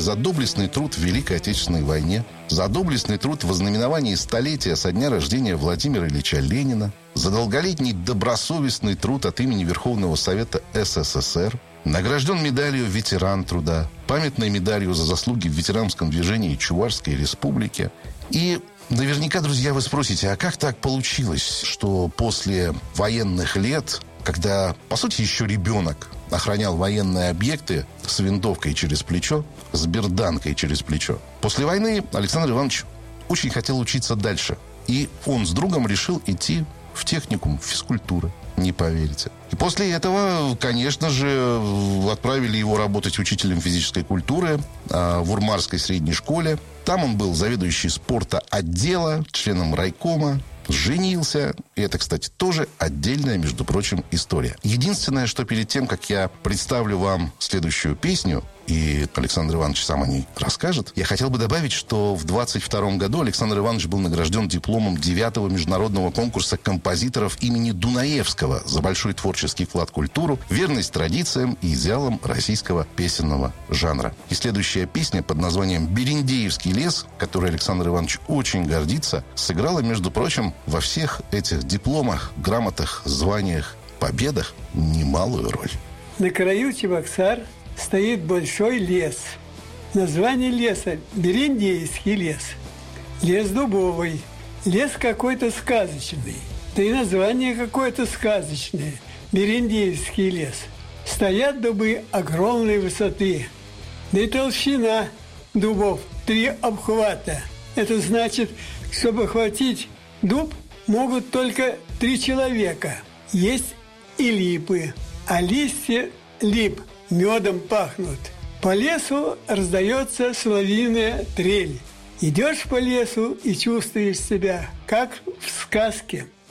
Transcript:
за доблестный труд в Великой Отечественной войне, за доблестный труд в ознаменовании столетия со дня рождения Владимира Ильича Ленина, за долголетний добросовестный труд от имени Верховного Совета СССР, награжден медалью «Ветеран труда», памятной медалью за заслуги в ветеранском движении Чувашской Республики. И наверняка, друзья, вы спросите, а как так получилось, что после военных лет, когда, по сути, еще ребенок охранял военные объекты с винтовкой через плечо, с берданкой через плечо, после войны Александр Иванович очень хотел учиться дальше. И он с другом решил идти в техникум физкультуры. Не поверите. И после этого, конечно же, отправили его работать учителем физической культуры в Урмарской средней школе. Там он был заведующий спорта отдела, членом райкома, женился. И это, кстати, тоже отдельная, между прочим, история. Единственное, что перед тем, как я представлю вам следующую песню, и Александр Иванович сам о ней расскажет, я хотел бы добавить, что в 22 году Александр Иванович был награжден дипломом 9-го международного конкурса композиторов имени Дунаевского за большой творческий вклад в культуру, верность традициям и идеалам российского песенного жанра. И следующая песня под названием «Берендеевский лес», которой Александр Иванович очень гордится, сыграла, между прочим, во всех этих дипломах, грамотах, званиях, победах немалую роль. На краю Чебоксар стоит большой лес. Название леса – Берендеевский лес. Лес дубовый. Лес какой-то сказочный. Да и название какое-то сказочное – Берендеевский лес. Стоят дубы огромной высоты. Да и толщина дубов 3 обхвата. Это значит, чтобы охватить дуб, могут только 3 человека. Есть и липы, а листья лип медом пахнут. По лесу раздается соловьиная трель. Идешь по лесу и чувствуешь себя, как в сказке.